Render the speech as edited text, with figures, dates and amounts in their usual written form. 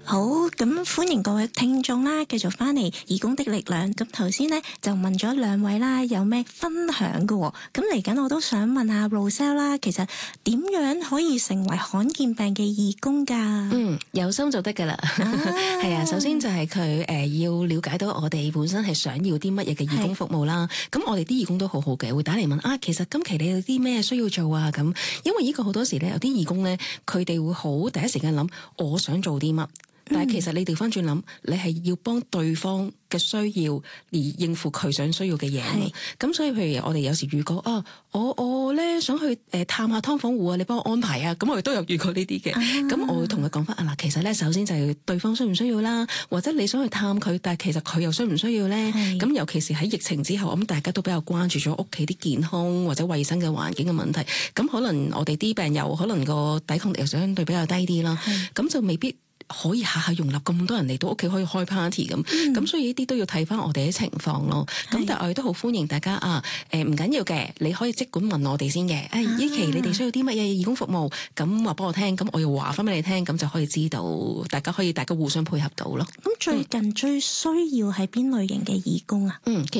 好，咁歡迎各位聽眾啦，繼續翻嚟義工的力量。咁頭先咧就問咗兩位啦，有咩分享嘅？咁嚟緊我都想問下 Roselle 啦，其實點樣可以成為罕見病嘅義工㗎？ 有心就得㗎啦。係啊，首先就係佢要了解到我哋本身係想要啲乜嘢嘅義工服務啦。咁我哋啲義工都好好嘅，會打嚟問啊，其實今期你有啲咩需要做啊？咁因為呢個好多時咧，有啲義工咧，佢哋會好第一時間諗我想做啲乜。但係其實你調翻轉諗，你係要幫對方嘅需要而應付佢想需要嘅嘢。咁所以譬如我哋有時遇過啊，我咧想去探下劏房戶啊，你幫我安排啊。咁我哋都有遇過呢啲嘅。咁我會同佢講翻啊嗱，其實咧首先就係對方需唔需要啦，或者你想去探佢，但係其實佢又需唔需要咧？咁尤其是喺疫情之後，咁大家都比較關注咗屋企啲健康或者衛生嘅環境嘅問題。咁可能我哋啲病友可能個抵抗力又相對比較低啲啦，咁就未必可以下下容納咁多人嚟到屋企可以開 party 咁，咁所以呢啲都要睇翻我哋啲情況咯。咁但係我哋都好歡迎大家啊，唔緊要嘅，你可以即管問我哋先嘅。呢期你哋需要啲乜嘢義工服務，咁話俾我聽，咁我又話翻俾你聽，咁就可以知道，大家互相配合到咯。 咁最近最需要係邊類型嘅義工啊？